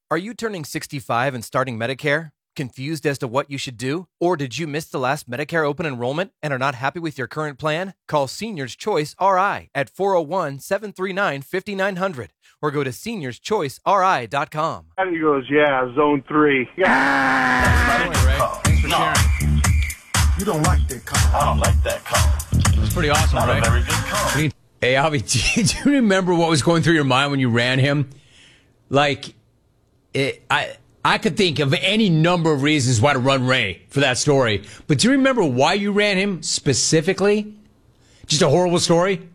Are you turning 65 and starting Medicare? Confused as to what you should do? Or did you miss the last Medicare open enrollment and are not happy with your current plan? Call Seniors Choice RI at 401-739-5900 or go to seniorschoiceri.com. He goes, yeah, zone 3. Yeah. Thanks for sharing. You don't like that call. I don't like that call. It's pretty awesome, Not right? a very good call. Hey, Avi, do you remember what was going through your mind when you ran him? Like, I could think of any number of reasons why to run Ray for that story. But do you remember why you ran him specifically? Just a horrible story?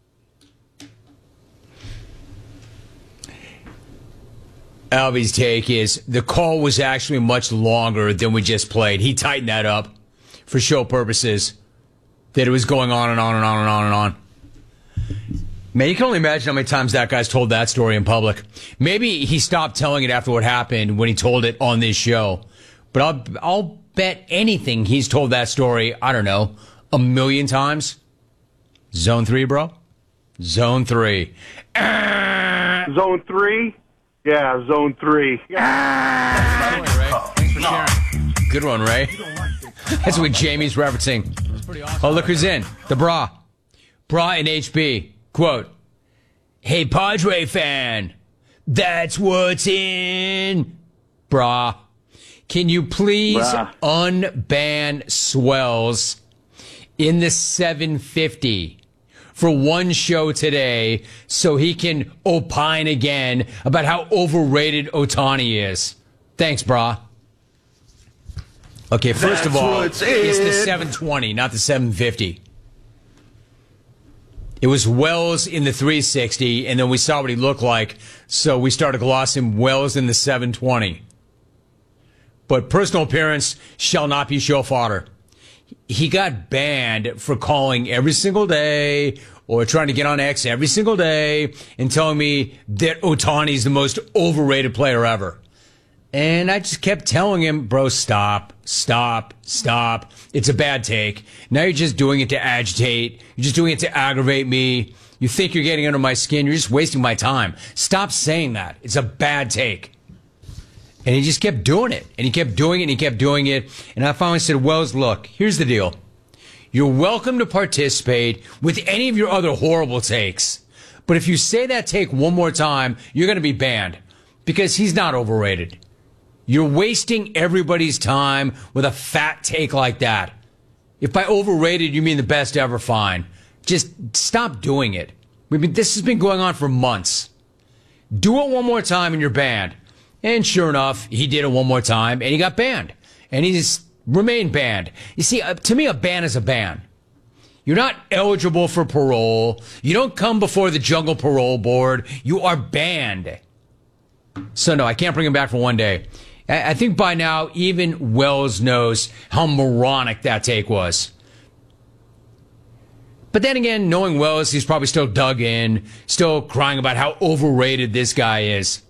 Alvy's take is the call was actually much longer than we just played. He tightened that up for show purposes. That it was going on and on and on and on and on. Man, you can only imagine how many times that guy's told that story in public. Maybe he stopped telling it after what happened when he told it on this show. But I'll bet anything he's told that story, I don't know, 1 million times. Zone 3, bro? Zone 3. Zone 3? Yeah, zone 3. Thanks for sharing. Good one, Ray. That's what Jamie's referencing. Pretty awesome. Oh, look who's in. The Bra. Bra and HB. Quote, hey, Padre fan, that's what's in. Bra, can you please unban Swells in the 750 for one show today so he can opine again about how overrated Ohtani is? Thanks, Bra. Okay, first of all, it's the 720, not the 750. It was Wells in the 360, and then we saw what he looked like, so we started glossing Wells in the 720. But personal appearance shall not be show fodder. He got banned for calling every single day or trying to get on X every single day and telling me that Ohtani's the most overrated player ever. And I just kept telling him, bro, stop. It's a bad take. Now you're just doing it to agitate. You're just doing it to aggravate me. You think you're getting under my skin. You're just wasting my time. Stop saying that. It's a bad take. And he just kept doing it. And he kept doing it and he kept doing it. And I finally said, Wells, look, here's the deal. You're welcome to participate with any of your other horrible takes. But if you say that take one more time, you're going to be banned. Because he's not overrated. You're wasting everybody's time with a fat take like that. If by overrated you mean the best ever, fine. Just stop doing it. This has been going on for months. Do it one more time and you're banned. And sure enough, he did it one more time and he got banned. And he's remained banned. You see, to me, a ban is a ban. You're not eligible for parole. You don't come before the Jungle Parole Board. You are banned. So no, I can't bring him back for one day. I think by now, even Wells knows how moronic that take was. But then again, knowing Wells, he's probably still dug in, still crying about how overrated this guy is.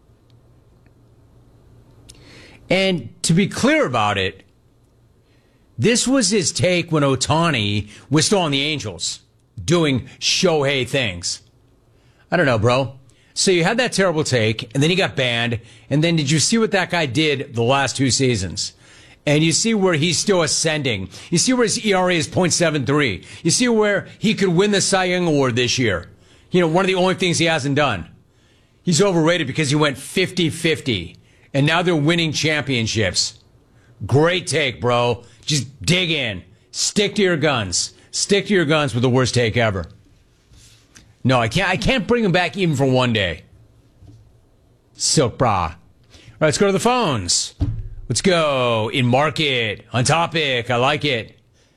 And to be clear about it, this was his take when Ohtani was still on the Angels, doing Shohei things. I don't know, bro. So you had that terrible take, and then he got banned, and then did you see what that guy did the last 2 seasons? And you see where he's still ascending. You see where his ERA is .73. You see where he could win the Cy Young Award this year. You know, one of the only things he hasn't done. He's overrated because he went 50-50, and now they're winning championships. Great take, bro. Just dig in. Stick to your guns. Stick to your guns with the worst take ever. No, I can't bring him back even for one day. Silk bra. All right, let's go to the phones. Let's go. In market. On topic. I like it.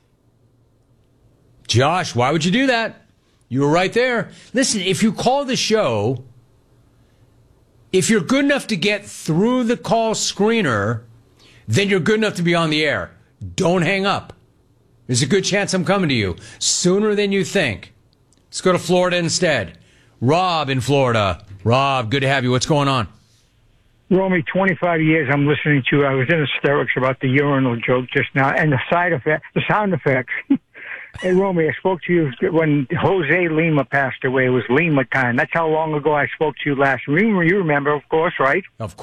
Josh, why would you do that? You were right there. Listen, if you call the show, if you're good enough to get through the call screener, then you're good enough to be on the air. Don't hang up. There's a good chance I'm coming to you sooner than you think. Let's go to Florida instead. Rob in Florida. Rob, good to have you. What's going on? Romy, 25 years I'm listening to you. I was in hysterics about the urinal joke just now and the sound effects. Hey, Romy, I spoke to you when Jose Lima passed away. It was Lima time. That's how long ago I spoke to you last. You remember, of course, right? Of